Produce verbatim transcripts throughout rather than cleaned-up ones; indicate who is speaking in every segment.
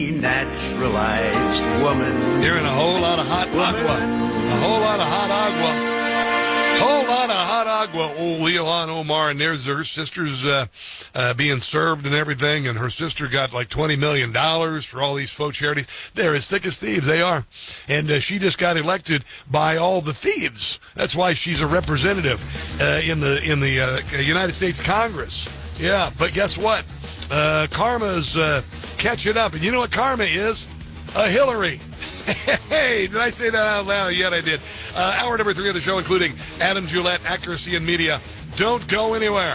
Speaker 1: denaturalized woman.
Speaker 2: You're in a whole lot of hot agua. A whole lot of hot agua. Whole lot of hot agua. Oh, Ilhan Omar, and there's her sister's uh, uh, being served and everything, and her sister got like twenty million dollars for all these faux charities. They're as thick as thieves, they are. And uh, she just got elected by all the thieves. That's why she's a representative uh, in the in the uh, United States Congress. Yeah, but guess what? Uh, karma's uh, catching up. And you know what karma is? A Hillary. Hey, did I say that out loud? Yet I did. Uh, hour number three of the show, including Adam Gillette, Accuracy in Media. Don't go anywhere.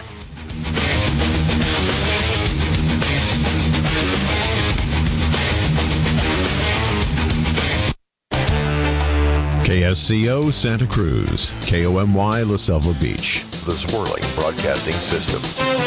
Speaker 3: K S C O Santa Cruz, K O M Y La Selva Beach,
Speaker 4: the Swirling Broadcasting System.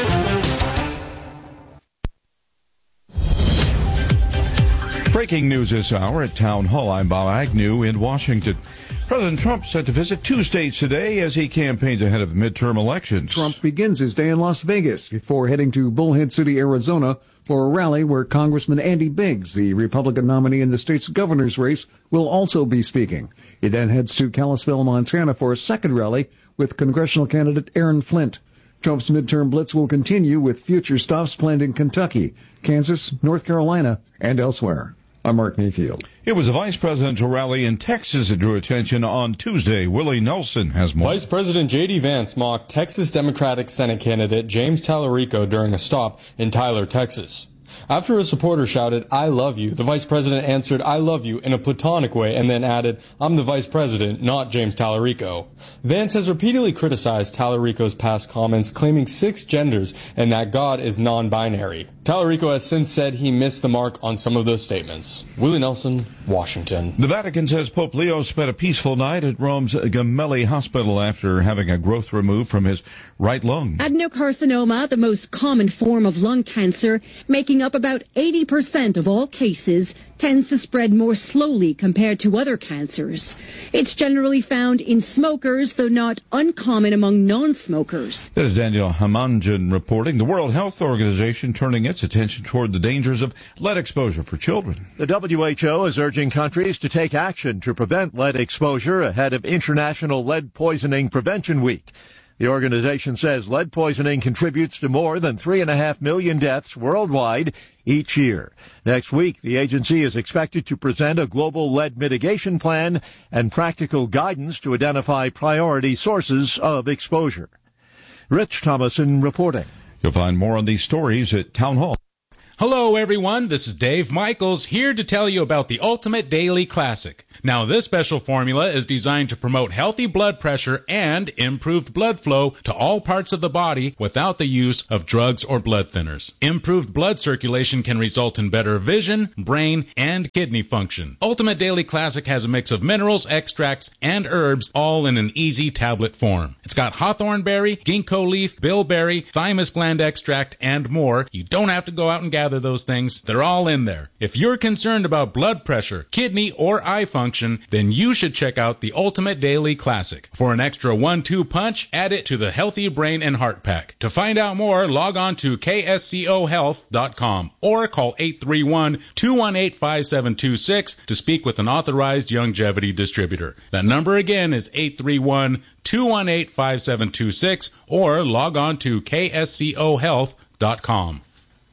Speaker 5: Breaking news this hour at Town Hall. I'm Bob Agnew in Washington. President Trump set to visit two states today as he campaigns ahead of the midterm elections.
Speaker 6: Trump begins his day in Las Vegas before heading to Bullhead City, Arizona for a rally where Congressman Andy Biggs, the Republican nominee in the state's governor's race, will also be speaking. He then heads to Kalispell, Montana for a second rally with congressional candidate Aaron Flint. Trump's midterm blitz will continue with future stops planned in Kentucky, Kansas, North Carolina, and elsewhere. I'm Mark Mayfield.
Speaker 5: It was a vice presidential rally in Texas that drew attention on Tuesday. Willie Nelson has more.
Speaker 7: Vice President J D. Vance mocked Texas Democratic Senate candidate James Tallarico during a stop in Tyler, Texas. After a supporter shouted, "I love you," the vice president answered, "I love you," in a platonic way, and then added, "I'm the vice president, not James Tallarico." Vance has repeatedly criticized Tallarico's past comments, claiming six genders and that God is non-binary. Tallarico has since said he missed the mark on some of those statements. Willie Nelson, Washington.
Speaker 5: The Vatican says Pope Leo spent a peaceful night at Rome's Gemelli Hospital after having a growth removed from his right lung.
Speaker 8: Adenocarcinoma, the most common form of lung cancer, making up about eighty percent of all cases, tends to spread more slowly compared to other cancers. It's generally found in smokers, though not uncommon among non-smokers.
Speaker 5: That is Daniel Hamanjan reporting. The World Health Organization turning its attention toward the dangers of lead exposure for children.
Speaker 9: The W H O is urging countries to take action to prevent lead exposure ahead of International Lead Poisoning Prevention Week. The organization says lead poisoning contributes to more than three and a half million deaths worldwide each year. Next week, the agency is expected to present a global lead mitigation plan and practical guidance to identify priority sources of exposure. Rich Thomason reporting.
Speaker 5: You'll find more on these stories at Town Hall.
Speaker 10: Hello, everyone. This is Dave Michaels here to tell you about the Ultimate Daily Classic. Now, this special formula is designed to promote healthy blood pressure and improved blood flow to all parts of the body without the use of drugs or blood thinners. Improved blood circulation can result in better vision, brain, and kidney function. Ultimate Daily Classic has a mix of minerals, extracts, and herbs, all in an easy tablet form. It's got hawthorn berry, ginkgo leaf, bilberry, thymus gland extract, and more. You don't have to go out and gather those things. They're all in there. If you're concerned about blood pressure, kidney, or eye function, then you should check out the Ultimate Daily Classic. For an extra one two punch, add it to the Healthy Brain and Heart Pack. To find out more, log on to K S C O health dot com or call eight three one, two one eight, five seven two six to speak with an authorized longevity distributor. That number again is eight three one, two one eight, five seven two six or log on to K S C O health dot com.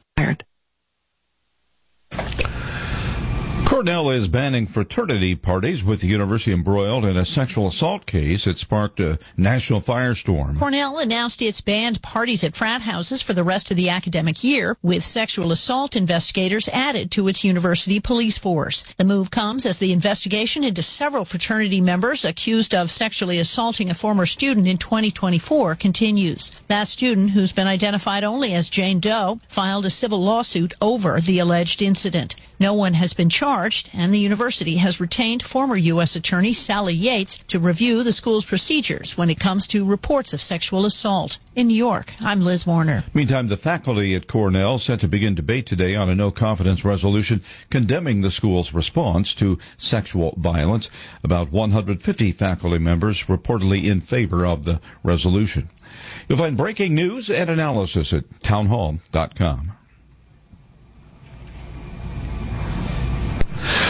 Speaker 5: Cornell is banning fraternity parties with the university embroiled in a sexual assault case that sparked a national firestorm.
Speaker 11: Cornell announced it's banned parties at frat houses for the rest of the academic year, with sexual assault investigators added to its university police force. The move comes as the investigation into several fraternity members accused of sexually assaulting a former student in twenty twenty-four continues. That student, who's been identified only as Jane Doe, filed a civil lawsuit over the alleged incident. No one has been charged, and the university has retained former U S Attorney Sally Yates to review the school's procedures when it comes to reports of sexual assault. In New York, I'm Liz Warner.
Speaker 5: Meantime, the faculty at Cornell set to begin debate today on a no-confidence resolution condemning the school's response to sexual violence. About one hundred fifty faculty members reportedly in favor of the resolution. You'll find breaking news and analysis at town hall dot com.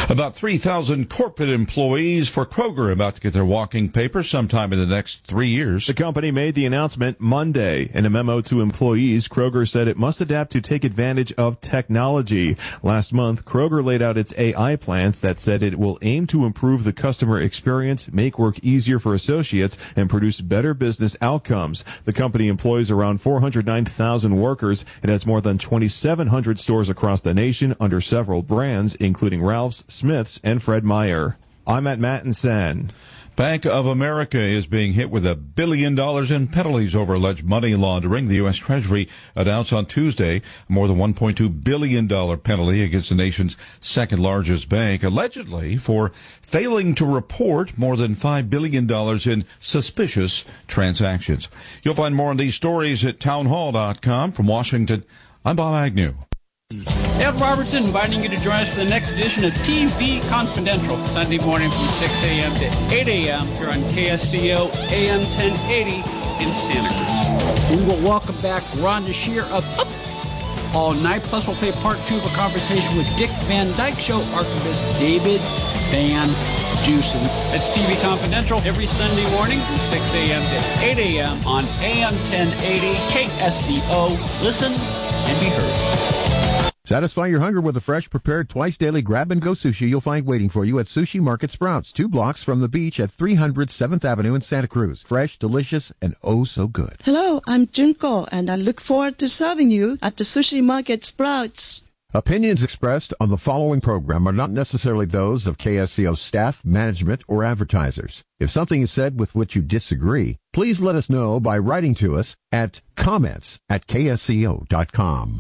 Speaker 5: About three thousand corporate employees for Kroger about to get their walking papers sometime in the next three years.
Speaker 9: The company made the announcement Monday. In a memo to employees, Kroger said it must adapt to take advantage of technology. Last month, Kroger laid out its A I plans that said it will aim to improve the customer experience, make work easier for associates, and produce better business outcomes. The company employs around four hundred nine thousand workers and has more than twenty-seven hundred stores across the nation under several brands, including Ralph's, Smith's, and Fred Meyer. I'm at Mattinson.
Speaker 5: Bank of America is being hit with a billion dollars in penalties over alleged money laundering. The U S. Treasury announced on Tuesday more than one point two billion dollars penalty against the nation's second largest bank, allegedly for failing to report more than five billion dollars in suspicious transactions. You'll find more on these stories at townhall dot com. From Washington, I'm Bob Agnew.
Speaker 12: Ed Robertson inviting you to join us for the next edition of T V Confidential, Sunday morning from six a.m. to eight a.m. here on K S C O A M ten eighty in Santa Cruz. We will welcome back Rhonda Shear of Up All Night, plus we'll play part two of a conversation with Dick Van Dyke Show archivist David Van Dusen. It's T V Confidential every Sunday morning from six a.m. to eight a.m. on A M ten eighty K S C O. Listen and be heard.
Speaker 13: Satisfy your hunger with a fresh, prepared, twice-daily grab-and-go sushi you'll find waiting for you at Sushi Market Sprouts, two blocks from the beach at three hundred seventh Avenue in Santa Cruz. Fresh, delicious, and oh so good.
Speaker 14: Hello, I'm Junko, and I look forward to serving you at the Sushi Market Sprouts.
Speaker 13: Opinions expressed on the following program are not necessarily those of K S C O staff, management, or advertisers. If something is said with which you disagree, please let us know by writing to us at comments at K S C O dot com.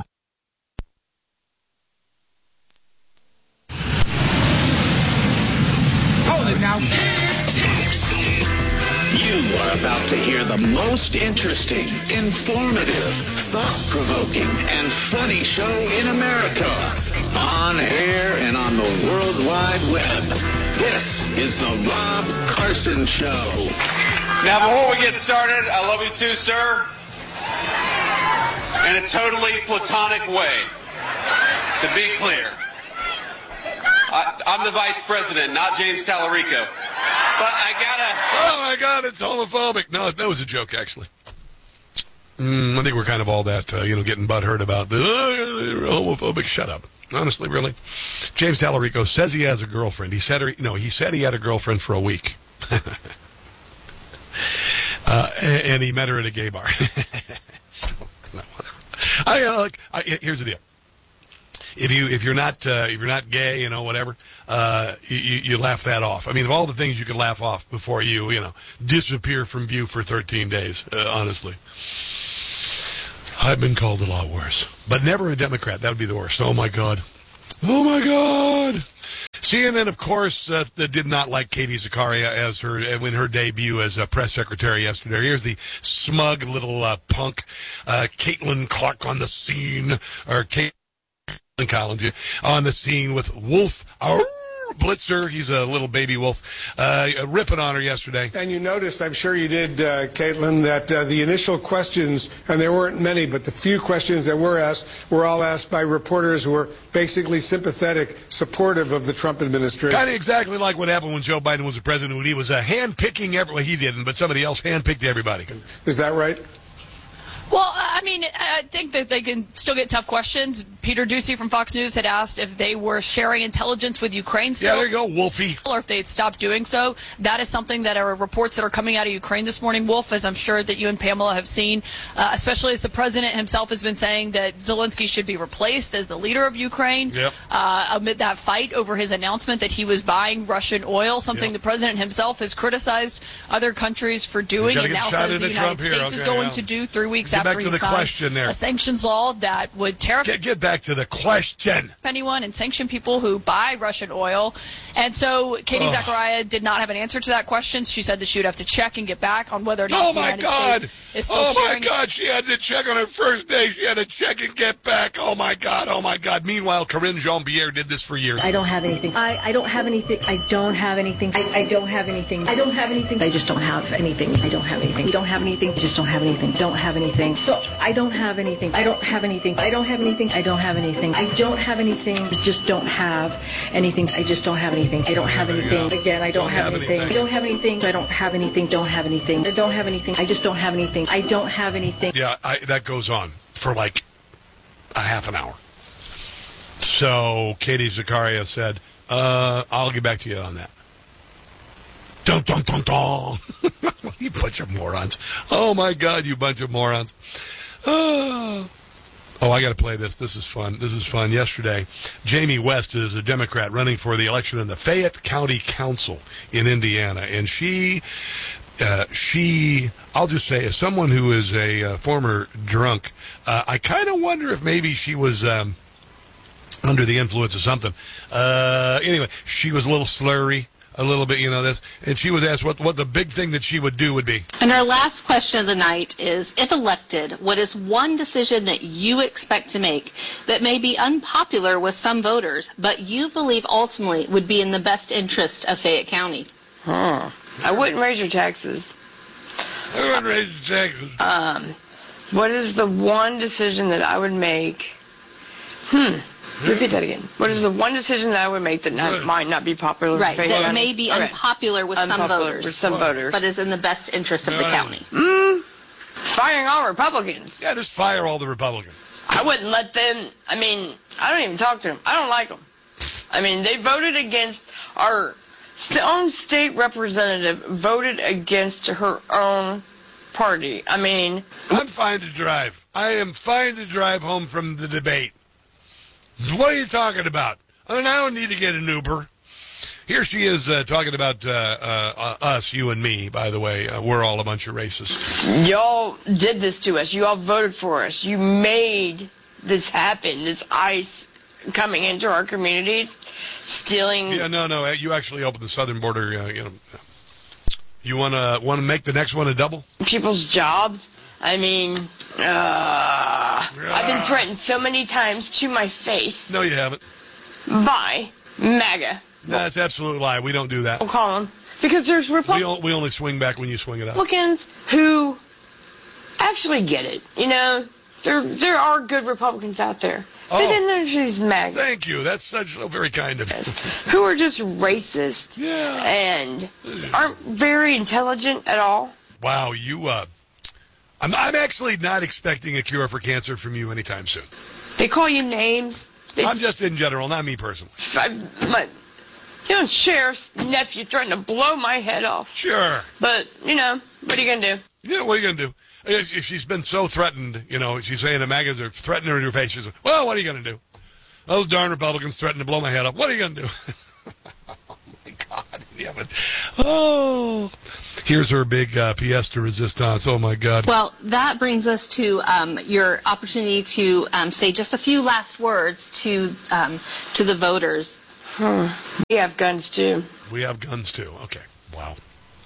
Speaker 15: Now. You are about to hear the most interesting, informative, thought-provoking, and funny show in America. On air and on the World Wide Web. This is the Rob Carson Show.
Speaker 16: Now, before we get started, I love you too, sir. In a totally platonic way. To be clear. I, I'm the vice president, not James Tallarico. But I gotta...
Speaker 2: Oh, my God, it's homophobic. No, that was a joke, actually. Mm, I think we're kind of all that, uh, you know, getting butthurt about the uh, homophobic. Shut up. Honestly, really. James Tallarico says he has a girlfriend. He said, no, he said he had a girlfriend for a week. uh, and, and he met her at a gay bar. So, no, whatever. I, uh, like, I, here's the deal. If you if you're not uh, if you're not gay, you know, whatever, uh, you, you laugh that off. I mean, of all the things you can laugh off before you, you know, disappear from view for thirteen days. Uh, honestly, I've been called a lot worse, but never a Democrat. That would be the worst. Oh my God, oh my God. C N N, of course, uh, did not like Katie Zakaria as her in her debut as a press secretary yesterday. Here's the smug little uh, punk, uh, Caitlin Clark on the scene, or Kate. Collins on the scene with Wolf Arr, Blitzer. He's a little baby wolf, uh, ripping on her yesterday.
Speaker 17: And you noticed, I'm sure you did, uh, Caitlin, that uh, the initial questions, and there weren't many, but the few questions that were asked were all asked by reporters who were basically sympathetic, supportive of the Trump administration.
Speaker 2: Kind of exactly like what happened when Joe Biden was the president, when he was uh, hand-picking everyone. Well, he didn't, but somebody else hand-picked everybody.
Speaker 17: Is that right?
Speaker 18: Well, I mean, I think that they can still get tough questions. Peter Doocy from Fox News had asked if they were sharing intelligence with Ukraine still.
Speaker 2: Yeah, there you go, Wolfie.
Speaker 18: Or if they had stopped doing so. That is something that are reports that are coming out of Ukraine this morning, Wolf, as I'm sure that you and Pamela have seen, uh, especially as the president himself has been saying that Zelensky should be replaced as the leader of Ukraine,
Speaker 2: yep.
Speaker 18: uh, amid that fight over his announcement that he was buying Russian oil, something yep. the president himself has criticized other countries for doing, and now says the United States okay, is going yeah. to do three weeks
Speaker 2: Get
Speaker 18: after
Speaker 2: back to
Speaker 18: he
Speaker 2: the
Speaker 18: signed
Speaker 2: question there.
Speaker 18: a sanctions law that would terrify
Speaker 2: get, get back to the question.
Speaker 18: anyone and sanction people who buy Russian oil. And so Katie oh. Zachariah did not have an answer to that question. She said that she would have to check and get back on whether or not
Speaker 2: oh
Speaker 18: the United
Speaker 2: God.
Speaker 18: States is still
Speaker 2: Oh, my
Speaker 18: sharing
Speaker 2: God.
Speaker 18: it.
Speaker 2: She had to check on her first day. She had to check and get back. Oh, my God. Oh, my God. Meanwhile, Corinne Jean-Pierre did this for years.
Speaker 19: I don't have anything. I, I don't have anything. I don't have anything. I, I don't have anything. I don't have anything. I just don't have anything. I don't have anything. We don't have anything. I just don't have anything. Don't have anything. anything. So I don't have anything. I don't have anything. I don't have anything. I don't have anything. I don't have anything. I just don't have anything. I just don't have anything. I don't have anything. Again, I don't have anything. I don't have anything. I don't have anything. Don't have anything. I don't have anything. I just don't have anything. I don't have anything.
Speaker 2: Yeah, I, that goes on for like a half an hour. So Katie Zakaria said, uh, I'll get back to you on that. Dun, dun, dun, dun. You bunch of morons. Oh, my God, you bunch of morons. Oh, oh I got to play this. This is fun. This is fun. Yesterday, Jamie West is a Democrat running for the election in the Fayette County Council in Indiana. And she, uh, she, I'll just say, as someone who is a uh, former drunk, uh, I kind of wonder if maybe she was um, under the influence of something. Uh, anyway, she was a little slurry. A little bit, you know, this. And she was asked what, what the big thing that she would do would be.
Speaker 20: And our last question of the night is, if elected, what is one decision that you expect to make that may be unpopular with some voters, but you believe ultimately would be in the best interest of Fayette County?
Speaker 21: Huh. I wouldn't raise your taxes.
Speaker 2: I wouldn't raise your taxes.
Speaker 21: Um, what is the one decision that I would make? Hmm. Repeat that again. What is the one decision that I would make that not, might not be popular?
Speaker 20: Right,
Speaker 21: with
Speaker 20: that may be okay. unpopular with unpopular some voters,
Speaker 21: with some
Speaker 20: what?
Speaker 21: voters,
Speaker 20: but is in the best interest of
Speaker 2: right.
Speaker 20: the county.
Speaker 21: Mm, firing all Republicans.
Speaker 2: Yeah, just fire all the Republicans.
Speaker 21: I wouldn't let them. I mean, I don't even talk to them. I don't like them. I mean, they voted against our own state representative. Voted against her own party. I mean,
Speaker 2: I'm fine to drive. I am fine to drive home from the debate. What are you talking about? I mean, I don't need to get an Uber. Here she is uh, talking about uh, uh, us, you and me, by the way. Uh, we're all a bunch of racists.
Speaker 21: Y'all did this to us. You all voted for us. You made this happen, this ICE coming into our communities, stealing.
Speaker 2: Yeah, no, no. You actually opened the southern border. Uh, you know, you want to want to make the next one a double?
Speaker 21: People's jobs. I mean, uh, I've been threatened so many times to my face.
Speaker 2: No, you haven't.
Speaker 21: By MAGA.
Speaker 2: No, that's absolute lie. We don't do that.
Speaker 21: We'll call them. Because there's Republicans.
Speaker 2: We, we only swing back when you swing it out.
Speaker 21: Republicans who actually get it. You know, there there are good Republicans out there.
Speaker 2: Oh,
Speaker 21: they didn't know she's MAGA.
Speaker 2: Thank you. That's such so very kind of you.
Speaker 21: Who are just racist
Speaker 2: yeah.
Speaker 21: and aren't very intelligent at all.
Speaker 2: Wow, you, uh... I'm, I'm actually not expecting a cure for cancer from you anytime soon.
Speaker 21: They call you names. They,
Speaker 2: I'm just in general, not me personally.
Speaker 21: I, my, you know, sheriff's nephew threatened to blow my head off.
Speaker 2: Sure.
Speaker 21: But, you know, what are you going to do?
Speaker 2: Yeah, what are you going to do? If she's been so threatened, you know, she's saying the MAGAs are threatening her in her face. She's like, well, what are you going to do? Those darn Republicans threatened to blow my head off. What are you going to do? Oh, my God. Yeah, but, oh... Here's her big uh, pièce de resistance. Oh, my God.
Speaker 20: Well, that brings us to um, your opportunity to um, say just a few last words to um, to the voters.
Speaker 21: Hmm. We have guns, too.
Speaker 2: We have guns, too. Okay. Wow.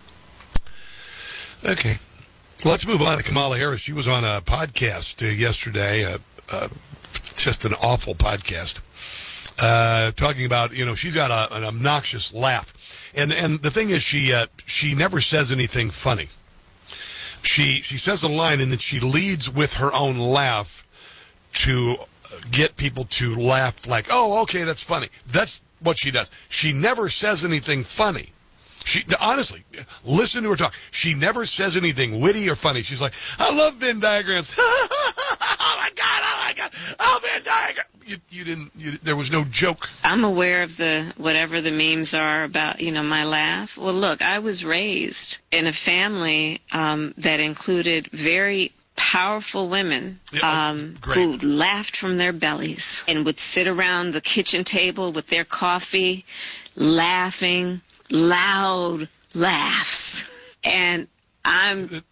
Speaker 2: Okay. Let's move on to Kamala Harris. She was on a podcast uh, yesterday, uh, uh, just an awful podcast, uh, talking about, you know, she's got a, an obnoxious laugh. And and the thing is, she uh, she never says anything funny. She she says a line and then she leads with her own laugh to get people to laugh like, oh, okay, that's funny. That's what she does. She never says anything funny. She honestly, listen to her talk. She never says anything witty or funny. She's like, I love Venn diagrams. Oh my God! Oh my God! Oh, Venn diagram. You, you didn't. You, there was no joke.
Speaker 22: I'm aware of the whatever the memes are about, you know, my laugh. Well, look, I was raised in a family um, that included very powerful women um,
Speaker 2: yeah,
Speaker 22: who laughed from their bellies and would sit around the kitchen table with their coffee, laughing. Loud laughs. And I'm...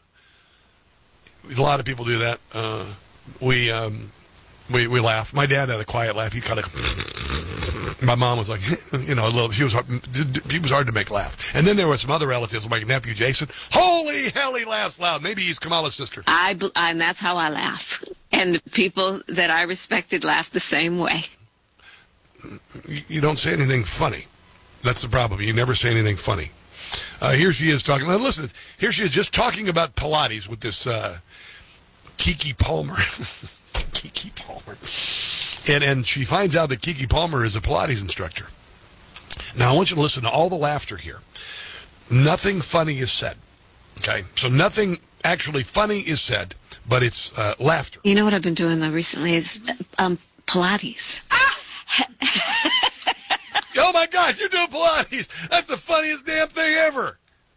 Speaker 2: A lot of people do that. Uh, we, um, we we laugh. My dad had a quiet laugh. He kind of... My mom was like, you know, a little... She was, she was hard to make laugh. And then there were some other relatives, like my nephew Jason. Holy hell, he laughs loud. Maybe he's Kamala's sister.
Speaker 22: I, and that's how I laugh. And the people that I respected laughed the same way.
Speaker 2: You don't say anything funny. That's the problem. You never say anything funny. Uh, here she is talking. Now listen, here she is just talking about Pilates with this uh, Keke Palmer. Keke Palmer. And, and she finds out that Keke Palmer is a Pilates instructor. Now, I want you to listen to all the laughter here. Nothing funny is said. Okay? So nothing actually funny is said, but it's uh, laughter.
Speaker 22: You know what I've been doing, though, recently is um, Pilates.
Speaker 2: Ah! Oh, my gosh, you're doing Pilates. That's the funniest damn thing ever.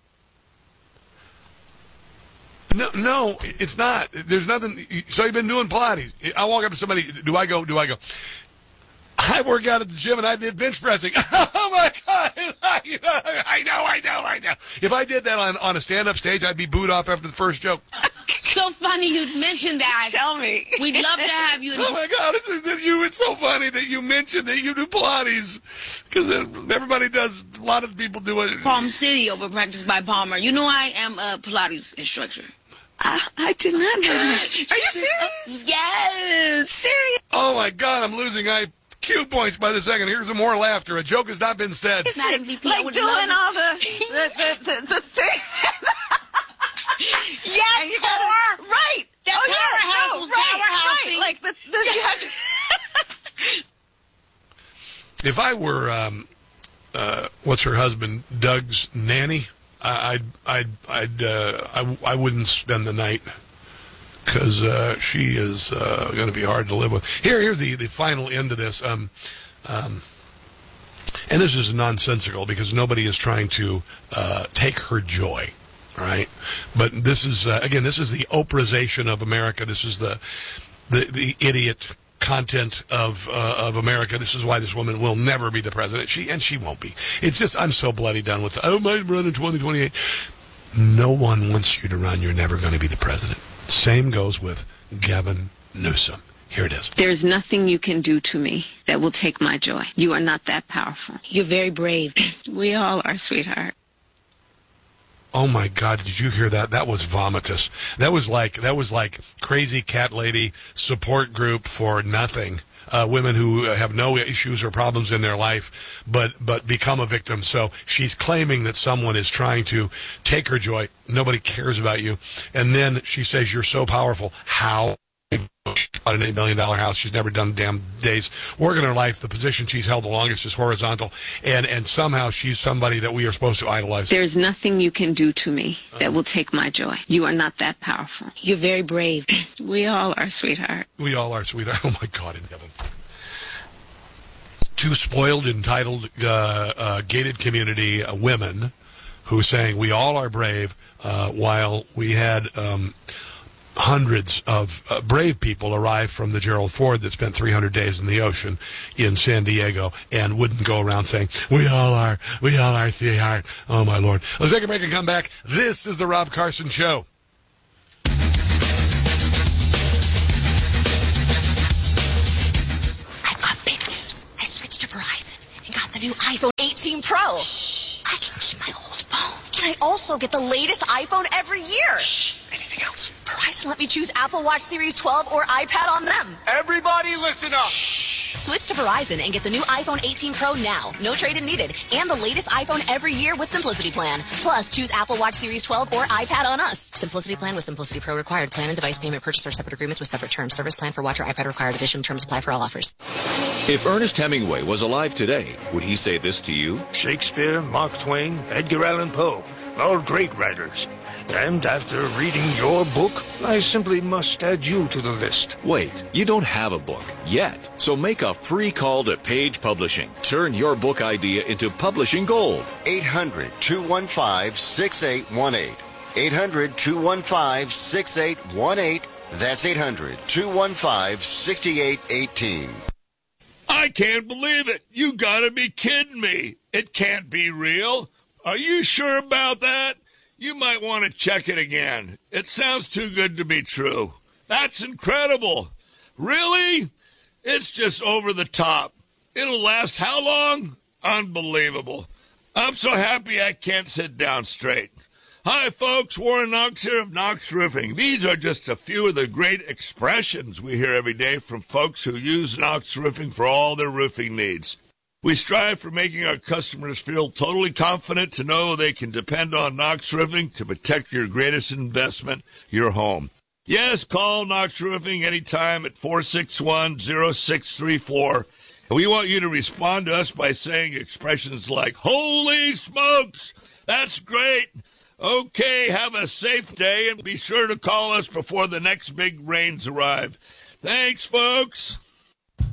Speaker 2: No, no, it's not. There's nothing. So you've been doing Pilates. I walk up to somebody. Do I go? Do I go? I work out at the gym and I did bench pressing. Oh, my God. I know, I know, I know. If I did that on, on a stand-up stage, I'd be booed off after the first joke.
Speaker 1: So funny you mentioned that.
Speaker 21: Tell me.
Speaker 1: We'd love to have you.
Speaker 2: Oh, my God. It's, it's, you, it's so funny that you mentioned that you do Pilates. Because everybody does. A lot of people do it.
Speaker 1: Palm City over practiced by Palmer. You know I am a Pilates instructor.
Speaker 22: I, I did not know that.
Speaker 1: Are you serious? Yes. Serious.
Speaker 2: Oh, my God. I'm losing I Q points by the second. Here's some more laughter. A joke has not been said.
Speaker 1: It's not M V P.
Speaker 21: Like doing all the, the, the, the, the thing. Yes, you gotta, right.
Speaker 1: The
Speaker 21: oh,
Speaker 1: powerhouse
Speaker 21: yeah, no,
Speaker 1: was
Speaker 21: right,
Speaker 1: powerhousing.
Speaker 21: right. Like the, the you have
Speaker 2: to... If I were, um, uh, what's her husband, Doug's nanny, I'd, I'd, I'd, uh, I, I wouldn't spend the night. Because uh, she is uh, going to be hard to live with. Here, here's the, the final end of this. Um, um, and this is nonsensical because nobody is trying to uh, take her joy, all right? But this is, uh, again, this is the Oprahization of America. This is the the, the idiot content of uh, of America. This is why this woman will never be the president. She And she won't be. It's just, I'm so bloody done with it. I might run in twenty twenty-eight. No one wants you to run. You're never going to be the president. Same goes with Gavin Newsom. Here it is.
Speaker 22: There's nothing you can do to me that will take my joy. You are not that powerful.
Speaker 1: You're very brave.
Speaker 22: We all are, sweetheart.
Speaker 2: Oh my God! Did you hear that? That was vomitous. That was like that was like crazy cat lady support group for nothing. Uh, women who have no issues or problems in their life, but but become a victim. So she's claiming that someone is trying to take her joy. Nobody cares about you. And then she says you're so powerful. How? Bought an eight million dollar house. She's never done a damn day's work in her life. The position she's held the longest is horizontal. And, and somehow she's somebody that we are supposed to idolize.
Speaker 22: There's nothing you can do to me that will take my joy. You are not that powerful.
Speaker 1: You're very brave.
Speaker 22: We all are, sweetheart.
Speaker 2: We all are, sweetheart. Oh, my God in heaven. Two spoiled, entitled, uh, uh, gated community uh, women who saying we all are brave uh, while we had... Um, Hundreds of uh, brave people arrived from the Gerald Ford that spent three hundred days in the ocean in San Diego and wouldn't go around saying, we all are, we all are, sweetheart. Oh, my Lord. Let's take a break and come back. This is the Rob Carson Show.
Speaker 3: I've got big news. I switched to Verizon and got the new iPhone eighteen Pro. Shh. I can keep my old phone. Can I also get the latest iPhone every year? Shh. Anything else? Verizon let me choose Apple Watch Series twelve or iPad on them.
Speaker 23: Everybody listen up.
Speaker 3: Shh. Switch to Verizon and get the new iPhone eighteen Pro now. No trade-in needed. And the latest iPhone every year with Simplicity Plan. Plus, choose Apple Watch Series twelve or iPad on us. Simplicity Plan with Simplicity Pro required. Plan and device payment purchase are separate agreements with separate terms. Service plan for watch or iPad required. Additional terms apply for all offers.
Speaker 4: If Ernest Hemingway was alive today, would he say this to you?
Speaker 23: Shakespeare, Mark Twain, Edgar Allan Poe, all great writers. And after reading your book, I simply must add you to the list.
Speaker 4: Wait, you don't have a book yet. So make a free call to Page Publishing. Turn your book idea into publishing gold.
Speaker 24: eight hundred, two one five, six eight one eight. eight hundred, two one five, six eight one eight. That's eight hundred, two one five, six eight one eight.
Speaker 23: I can't believe it. You gotta be kidding me. It can't be real. Are you sure about that? You might want to check it again. It sounds too good to be true. That's incredible. Really? It's just over the top. It'll last how long? Unbelievable. I'm so happy I can't sit down straight. Hi, folks. Warren Knox here of Knox Roofing. These are just a few of the great expressions we hear every day from folks who use Knox Roofing for all their roofing needs. We strive for making our customers feel totally confident to know they can depend on Knox Roofing to protect your greatest investment, your home. Yes, call Knox Roofing anytime at four six one, zero six three four. And we want you to respond to us by saying expressions like, holy smokes, that's great. Okay, have a safe day, and be sure to call us before the next big rains arrive. Thanks, folks.